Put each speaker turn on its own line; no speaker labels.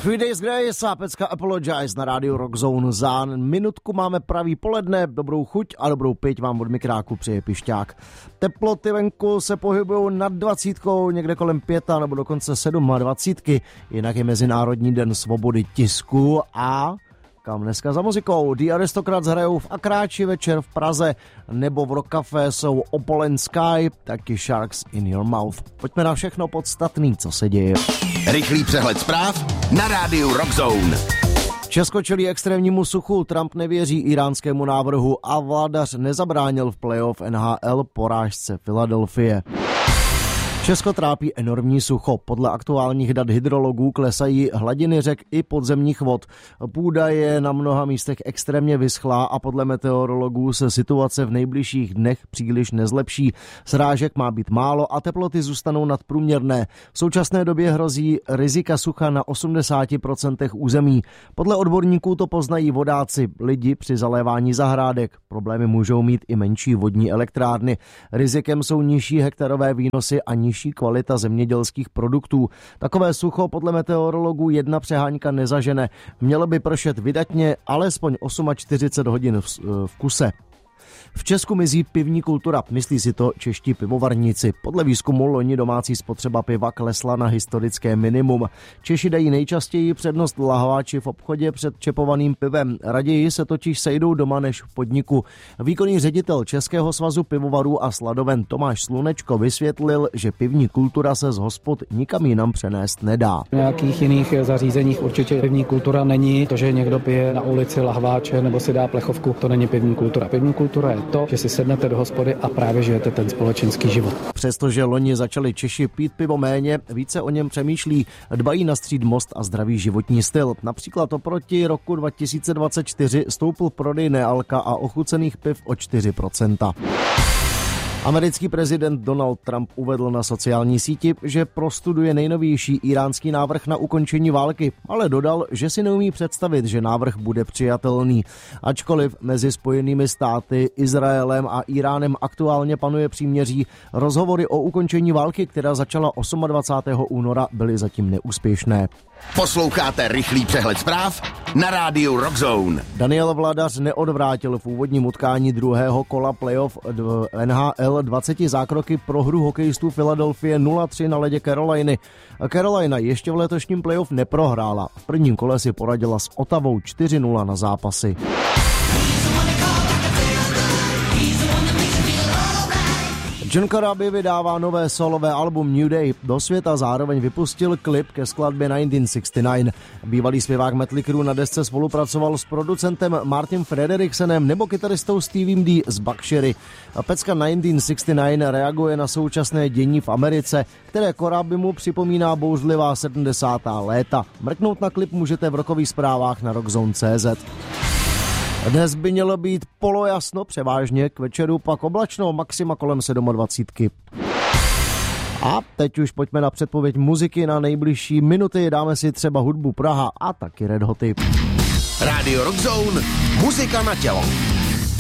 3 Days Grace a pecka Apologize na rádiu Rockzone. Za minutku máme pravý poledne, dobrou chuť a dobrou piť vám od mikráku přeje Pišťák. Teploty venku se pohybují nad 20, někde kolem 5 nebo dokonce 27. Jinak je Mezinárodní den svobody tisku a... Kam dneska za muzikou? The Aristocrats hrajou v Akráči večer v Praze, nebo v Rock Café jsou Opolen Sky, taky Sharks in Your Mouth. Pojďme na všechno podstatný, co se děje.
Rychlý přehled zpráv na rádiu Rockzone.
Česko čelí extrémnímu suchu, Trump nevěří iránskému návrhu a vládař nezabránil v playoff NHL porážce Filadelfie. Česko trápí enormní sucho. Podle aktuálních dat hydrologů klesají hladiny řek i podzemních vod. Půda je na mnoha místech extrémně vyschlá a podle meteorologů se situace v nejbližších dnech příliš nezlepší. Srážek má být málo a teploty zůstanou nadprůměrné. V současné době hrozí rizika sucha na 80% území. Podle odborníků to poznají vodáci, lidi při zalévání zahrádek. Problémy můžou mít i menší vodní elektrárny. Rizikem jsou nižší hektarové výnosy a nižší kvalita zemědělských produktů. Takové sucho podle meteorologů jedna přehánka nezažene. Mělo by pršet vydatně alespoň 48 hodin v kuse. V Česku mizí pivní kultura, myslí si to čeští pivovarníci. Podle výzkumu loni domácí spotřeba piva klesla na historické minimum. Češi dají nejčastěji přednost lahváči v obchodě před čepovaným pivem. Raději se totiž sejdou doma než v podniku. Výkonný ředitel Českého svazu pivovarů a sladoven Tomáš Slunečko vysvětlil, že pivní kultura se z hospod nikam jinam přenést nedá.
V nějakých jiných zařízeních určitě pivní kultura není. To, že někdo pije na ulici lahváče nebo si dá plechovku, to není pivní kultura. Pivní kultura je to, že si sednete do hospody a právě žijete ten společenský život.
Přestože loni začali Češi pít pivo méně, více o něm přemýšlí, dbají na střídmost a zdravý životní styl. Například oproti roku 2024 stoupl prodej nealka a ochucených piv o 4%. Americký prezident Donald Trump uvedl na sociální síti, že prostuduje nejnovější iránský návrh na ukončení války, ale dodal, že si neumí představit, že návrh bude přijatelný. Ačkoliv mezi Spojenými státy, Izraelem a Iránem aktuálně panuje příměří, rozhovory o ukončení války, která začala 28. února, byly zatím neúspěšné.
Posloucháte rychlý přehled zpráv na rádiu Rockzone.
Daniel Vladař neodvrátil v úvodním utkání druhého kola playoff NHL 20 zákroky pro hru hokejistů Philadelphie 0-3 na ledě Caroliny. Carolina ještě v letošním playoff neprohrála. V prvním kole si poradila s Ottawou 4-0 na zápasy. John Corabi vydává nové solové album New Day. Do světa zároveň vypustil klip ke skladbě 1969. Bývalý zpěvák Mötley Crüe na desce spolupracoval s producentem Martin Frederiksenem nebo kytaristou Steviem D z Buckcherry. Pecka 1969 reaguje na současné dění v Americe, které Corabimu připomíná bouřlivá 70. léta. Mrknout na klip můžete v rockových zprávách na rockzone.cz. Dnes by mělo být polojasno převážně, k večeru pak oblačno, maxima kolem 27. A teď už pojďme na předpověď muziky na nejbližší minuty, dáme si třeba hudbu Praha a taky Red Hoty.
Radio Rockzone, muzika na tělo.